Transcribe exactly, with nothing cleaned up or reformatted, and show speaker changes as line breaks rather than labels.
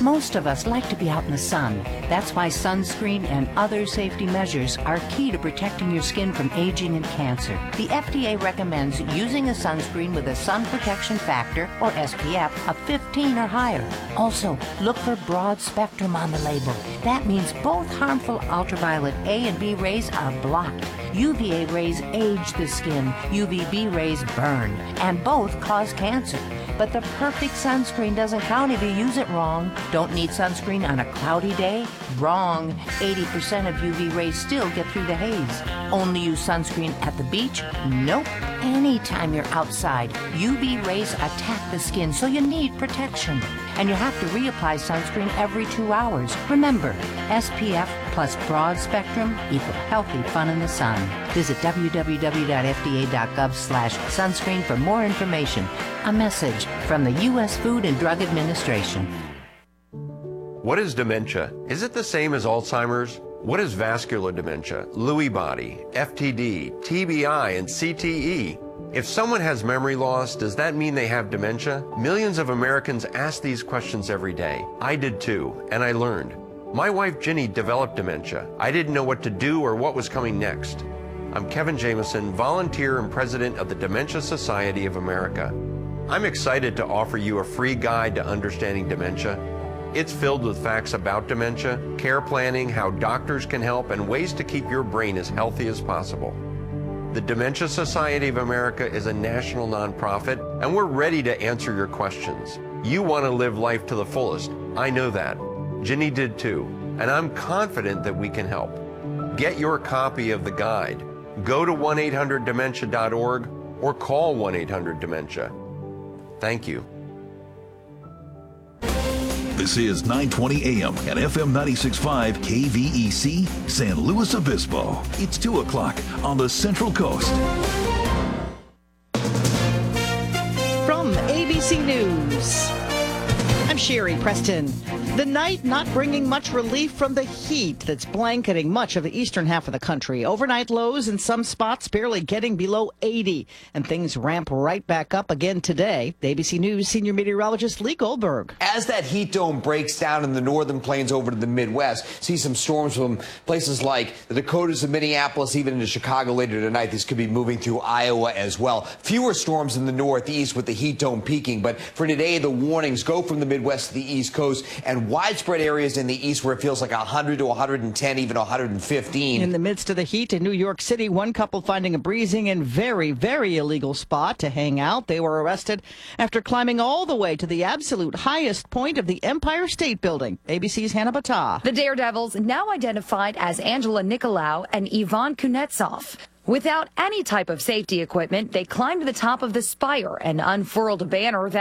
Most of us like to be out in the sun. That's why sunscreen and other safety measures are key to protecting your skin from aging and cancer. The F D A recommends using a sunscreen with a sun protection factor, or S P F, of fifteen or higher. Also, look for broad spectrum on the label. That means both harmful ultraviolet A and B rays are blocked. U V A rays age the skin, U V B rays burn, and both cause cancer. But the perfect sunscreen doesn't count if you use it wrong. Don't need sunscreen on a cloudy day? Wrong. eighty percent of U V rays still get through the haze. Only use sunscreen at the beach? Nope. Anytime you're outside, U V rays attack the skin, so you need protection. And you have to reapply sunscreen every two hours. Remember, S P F plus broad spectrum equal healthy fun in the sun. Visit w w w dot f d a dot gov slash sunscreen for more information. A message from the U S Food and Drug Administration.
What is dementia? Is it the same as Alzheimer's? What is vascular dementia, Lewy body, F T D, T B I, and C T E? If someone has memory loss, does that mean they have dementia? Millions of Americans ask these questions every day. I did too, and I learned. My wife Ginny developed dementia. I didn't know what to do or what was coming next. I'm Kevin Jameson, volunteer and president of the Dementia Society of America. I'm excited to offer you a free guide to understanding dementia. It's filled with facts about dementia, care planning, how doctors can help, and ways to keep your brain as healthy as possible. The Dementia Society of America is a national nonprofit, and we're ready to answer your questions. You want to live life to the fullest. I know that. Ginny did too, and I'm confident that we can help. Get your copy of the guide. Go to one eight hundred dementia dot org or call one eight hundred dementia. Thank you.
This is nine twenty A M and F M ninety-six point five K V E C, San Luis Obispo. It's two o'clock on the Central Coast.
From A B C News, I'm Sherry Preston. The night not bringing much relief from the heat that's blanketing much of the eastern half of the country. Overnight lows in some spots barely getting below eighty. And things ramp right back up again today. The A B C News senior meteorologist Lee Goldberg.
As that heat dome breaks down in the northern plains over to the Midwest, see some storms from places like the Dakotas and Minneapolis, even into Chicago later tonight. These could be moving through Iowa as well. Fewer storms in the northeast with the heat dome peaking. But for today, the warnings go from the Midwest to the East Coast and widespread areas in the east where it feels like one hundred to one hundred ten, even one hundred fifteen.
In the midst of the heat in New York City, one couple finding a breezing and very, very illegal spot to hang out. They were arrested after climbing all the way to the absolute highest point of the Empire State Building. A B C's Hannah Battah.
The daredevils, now identified as Angela Nicolau and Ivan Kunetsov. Without any type of safety equipment, they climbed to the top of the spire and unfurled a banner that